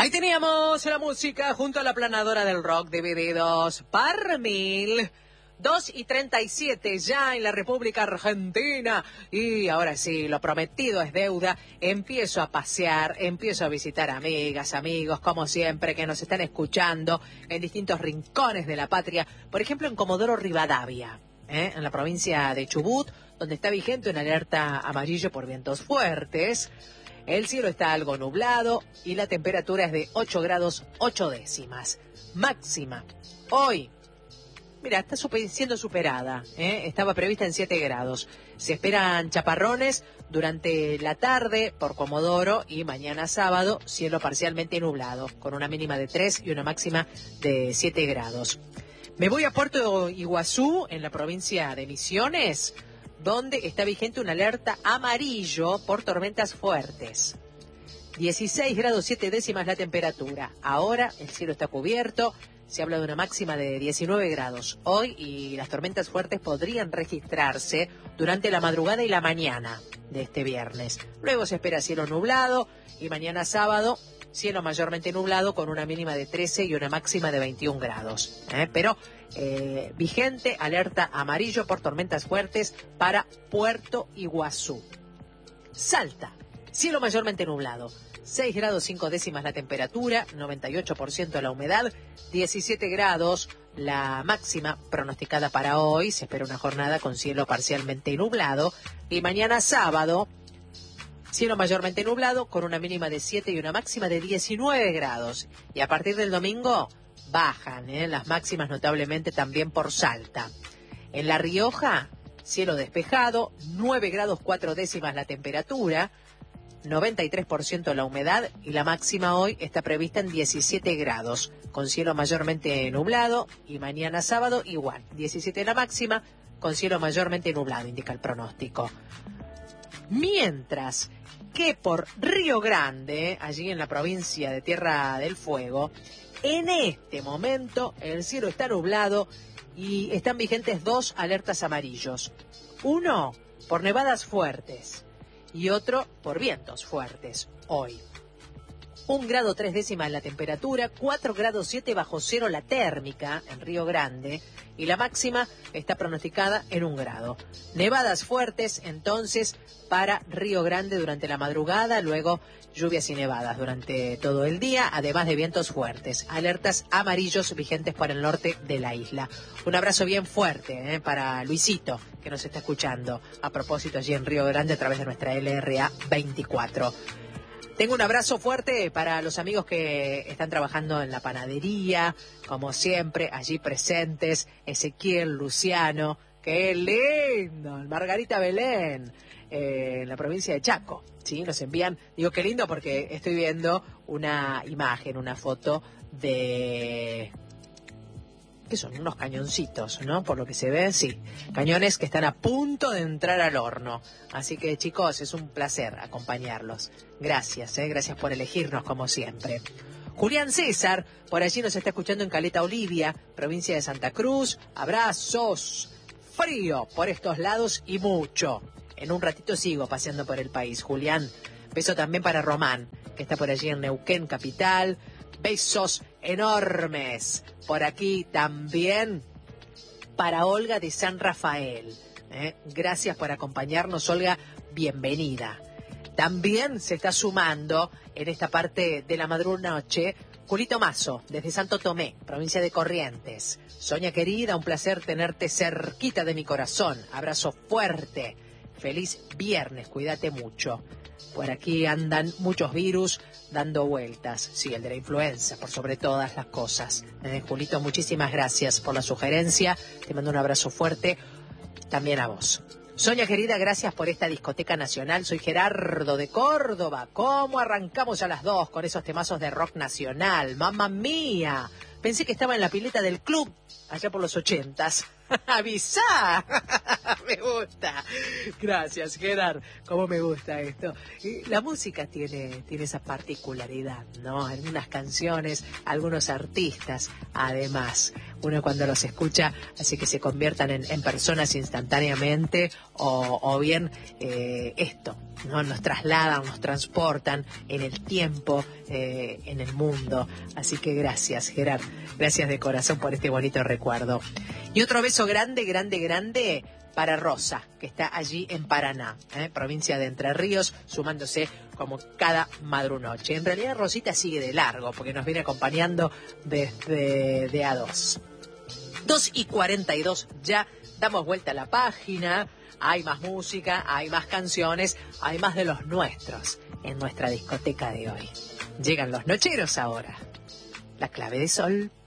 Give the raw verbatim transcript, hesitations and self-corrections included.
Ahí teníamos la música junto a la planadora del rock, Divididos par mil. dos y treinta y siete ya en la República Argentina. Y ahora sí, lo prometido es deuda. Empiezo a pasear, empiezo a visitar amigas, amigos, como siempre, que nos están escuchando en distintos rincones de la patria. Por ejemplo, en Comodoro Rivadavia, ¿eh? en la provincia de Chubut, donde está vigente una alerta amarillo por vientos fuertes. El cielo está algo nublado y la temperatura es de ocho grados ocho décimas. Máxima hoy, mira, está super, siendo superada, ¿eh? Estaba prevista en siete grados. Se esperan chaparrones durante la tarde por Comodoro y mañana sábado, cielo parcialmente nublado, con una mínima de tres y una máxima de siete grados. Me voy a Puerto Iguazú, en la provincia de Misiones, donde está vigente una alerta amarillo por tormentas fuertes. dieciséis grados siete décimas la temperatura. Ahora el cielo está cubierto. Se habla de una máxima de diecinueve grados hoy y las tormentas fuertes podrían registrarse durante la madrugada y la mañana de este viernes. Luego se espera cielo nublado y mañana sábado cielo mayormente nublado con una mínima de trece y una máxima de veintiún grados. ¿eh? Pero eh, vigente alerta amarillo por tormentas fuertes para Puerto Iguazú. Salta, cielo mayormente nublado. seis grados cinco décimas la temperatura, noventa y ocho por ciento la humedad, diecisiete grados la máxima pronosticada para hoy. Se espera una jornada con cielo parcialmente nublado. Y mañana sábado, cielo mayormente nublado con una mínima de siete y una máxima de diecinueve grados. Y a partir del domingo bajan ¿eh? las máximas notablemente también por Salta. En La Rioja, cielo despejado, nueve grados cuatro décimas la temperatura, noventa y tres por ciento la humedad y la máxima hoy está prevista en diecisiete grados, con cielo mayormente nublado y mañana sábado igual, diecisiete la máxima, con cielo mayormente nublado, indica el pronóstico. Mientras que por Río Grande, allí en la provincia de Tierra del Fuego, en este momento el cielo está nublado y están vigentes dos alertas amarillos. Uno por nevadas fuertes y otro por vientos fuertes hoy. Un grado tres décimas la temperatura, cuatro grados siete bajo cero la térmica en Río Grande y la máxima está pronosticada en un grado. Nevadas fuertes entonces para Río Grande durante la madrugada, luego lluvias y nevadas durante todo el día, además de vientos fuertes. Alertas amarillos vigentes para el norte de la isla. Un abrazo bien fuerte ¿eh? para Luisito, que nos está escuchando a propósito allí en Río Grande a través de nuestra L R A veinticuatro. Tengo un abrazo fuerte para los amigos que están trabajando en la panadería, como siempre, allí presentes, Ezequiel, Luciano, qué lindo, Margarita Belén, eh, en la provincia de Chaco, ¿sí? Nos envían, digo qué lindo porque estoy viendo una imagen, una foto de... ¿Qué son? Unos cañoncitos, ¿no? Por lo que se ve, sí. Cañones que están a punto de entrar al horno. Así que, chicos, es un placer acompañarlos. Gracias, ¿eh? Gracias por elegirnos, como siempre. Julián César, por allí nos está escuchando en Caleta Olivia, provincia de Santa Cruz. Abrazos. Frío por estos lados y mucho. En un ratito sigo paseando por el país, Julián. Beso también para Román, que está por allí en Neuquén, capital. Besos enormes por aquí también para Olga de San Rafael. ¿eh? Gracias por acompañarnos, Olga. Bienvenida. También se está sumando en esta parte de la madrugada-noche Julito Mazo, desde Santo Tomé, provincia de Corrientes. Soña querida, un placer tenerte cerquita de mi corazón. Abrazo fuerte. Feliz viernes, cuídate mucho. Por aquí andan muchos virus dando vueltas. Sí, el de la influenza, por sobre todas las cosas. Eh, Julito, muchísimas gracias por la sugerencia. Te mando un abrazo fuerte también a vos. Soña querida, gracias por esta discoteca nacional. Soy Gerardo de Córdoba. ¿Cómo arrancamos a las dos con esos temazos de rock nacional? ¡Mamma mía! Pensé que estaba en la pileta del club allá por los ochentas. ¡Avisá! Me gusta. Gracias, Gerard. Cómo me gusta esto. Y la música tiene, tiene esa particularidad, ¿no? Algunas canciones, algunos artistas, además. Uno cuando los escucha hace que se conviertan en, en personas instantáneamente o, o bien eh, esto, ¿no? Nos trasladan, nos transportan en el tiempo, eh, en el mundo. Así que gracias, Gerard. Gracias de corazón por este bonito recuerdo. Y otro beso grande, grande, grande para Rosa, que está allí en Paraná, ¿eh? Provincia de Entre Ríos, sumándose como cada madrunoche. En realidad Rosita sigue de largo, porque nos viene acompañando desde de A dos. dos y cuarenta y dos, ya damos vuelta a la página, hay más música, hay más canciones, hay más de los nuestros en nuestra discoteca de hoy. Llegan los nocheros ahora. La clave de sol.